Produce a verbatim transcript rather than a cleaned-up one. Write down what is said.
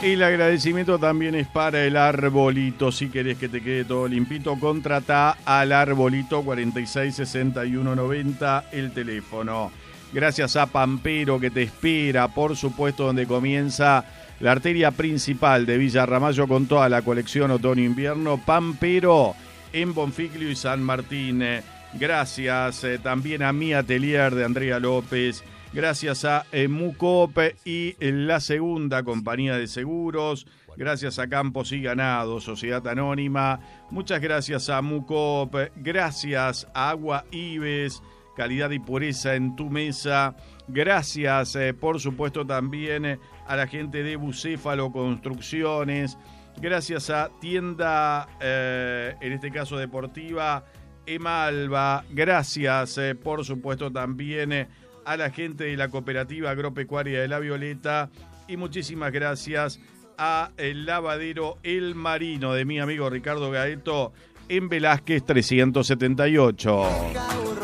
El agradecimiento también es para el Arbolito. Si querés que te quede todo limpito, contratá al Arbolito cuarenta y seis sesenta y uno noventa, el teléfono. Gracias a Pampero, que te espera, por supuesto, donde comienza la arteria principal de Villa Ramallo con toda la colección otoño-invierno. Pampero en Bonfiglio y San Martín. Gracias eh, también a Mi Atelier de Andrea López. Gracias a eh, Mucop y eh, la segunda compañía de seguros. Gracias a Campos y Ganado, Sociedad Anónima. Muchas gracias a Mucop. Gracias a Agua Ives, calidad y pureza en tu mesa. Gracias, eh, por supuesto, también eh, a la gente de Bucéfalo Construcciones. Gracias a Tienda, eh, en este caso deportiva, Emalva. Gracias, eh, por supuesto, también eh, a la gente de la Cooperativa Agropecuaria de La Violeta. Y muchísimas gracias a el lavadero El Marino de mi amigo Ricardo Gaeto en Velázquez trescientos setenta y ocho.